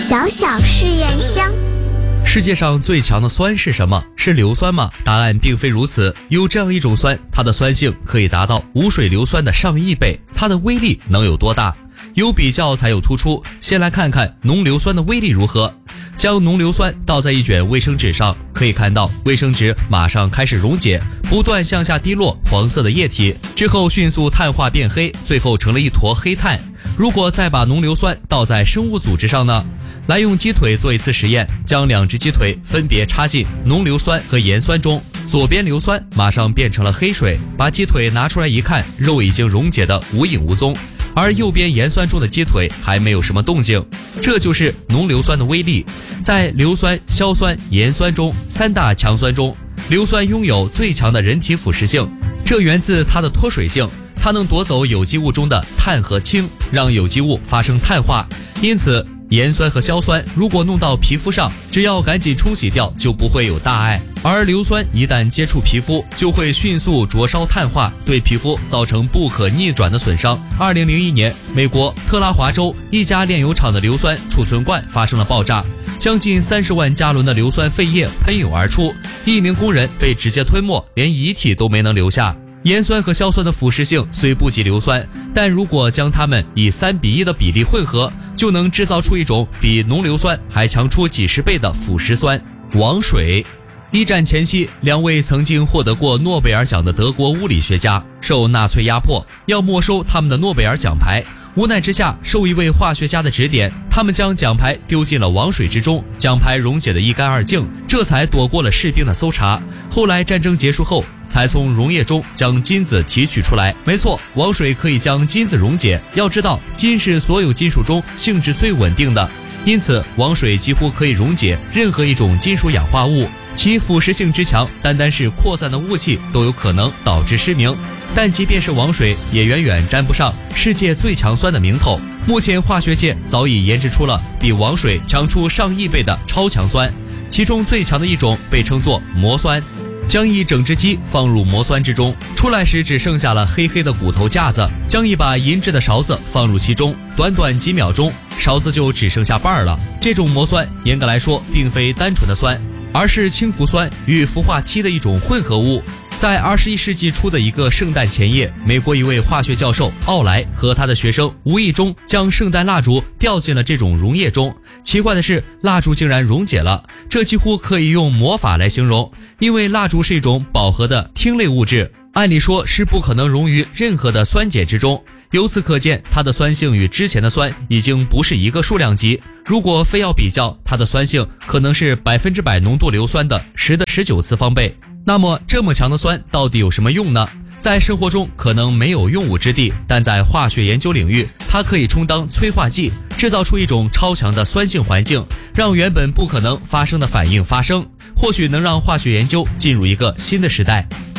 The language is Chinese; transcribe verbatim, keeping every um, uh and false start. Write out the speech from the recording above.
小小试验箱。 世界上最强的酸是什么？是硫酸吗？答案并非如此。有这样一种酸，它的酸性可以达到无水硫酸的上亿倍，它的威力能有多大？有比较才有突出。先来看看浓硫酸的威力如何。将浓硫酸倒在一卷卫生纸上，可以看到卫生纸马上开始溶解，不断向下滴落黄色的液体，之后迅速碳化变黑，最后成了一坨黑炭。如果再把浓硫酸倒在生物组织上呢？来用鸡腿做一次实验，将两只鸡腿分别插进浓硫酸和盐酸中，左边硫酸马上变成了黑水，把鸡腿拿出来一看，肉已经溶解的无影无踪，而右边盐酸中的鸡腿还没有什么动静。这就是浓硫酸的威力。在硫酸、硝酸、盐酸中，三大强酸中，硫酸拥有最强的人体腐蚀性，这源自它的脱水性，它能夺走有机物中的碳和氢，让有机物发生碳化。因此盐酸和硝酸如果弄到皮肤上，只要赶紧冲洗掉就不会有大碍，而硫酸一旦接触皮肤就会迅速灼烧碳化，对皮肤造成不可逆转的损伤。二零零一年，美国特拉华州一家炼油厂的硫酸储存罐发生了爆炸，将近三十万加仑的硫酸废液喷涌而出，一名工人被直接吞没，连遗体都没能留下。盐酸和硝酸的腐蚀性虽不及硫酸，但如果将它们以三比一的比例混合，就能制造出一种比浓硫酸还强出几十倍的腐蚀酸——王水。一战前夕，两位曾经获得过诺贝尔奖的德国物理学家受纳粹压迫，要没收他们的诺贝尔奖牌。无奈之下，受一位化学家的指点，他们将奖牌丢进了王水之中，奖牌溶解得一干二净，这才躲过了士兵的搜查。后来战争结束后，才从溶液中将金子提取出来。没错，王水可以将金子溶解。要知道，金是所有金属中性质最稳定的，因此王水几乎可以溶解任何一种金属氧化物。其腐蚀性之强，单单是扩散的雾气都有可能导致失明。但即便是王水，也远远沾不上世界最强酸的名头。目前化学界早已研制出了比王水强出上亿倍的超强酸，其中最强的一种被称作膜酸。将一整只鸡放入膜酸之中，出来时只剩下了黑黑的骨头架子，将一把银质的勺子放入其中，短短几秒钟，勺子就只剩下半了。这种膜酸严格来说并非单纯的酸，而是氢氟酸与氟化锑的一种混合物。在二十一世纪初的一个圣诞前夜，美国一位化学教授奥莱和他的学生无意中将圣诞蜡烛掉进了这种溶液中。奇怪的是，蜡烛竟然溶解了，这几乎可以用魔法来形容，因为蜡烛是一种饱和的烃类物质，按理说是不可能溶于任何的酸碱之中。由此可见，它的酸性与之前的酸已经不是一个数量级。如果非要比较，它的酸性可能是百分之百浓度硫酸的十的十九次方倍。那么这么强的酸到底有什么用呢？在生活中可能没有用武之地，但在化学研究领域，它可以充当催化剂，制造出一种超强的酸性环境，让原本不可能发生的反应发生，或许能让化学研究进入一个新的时代。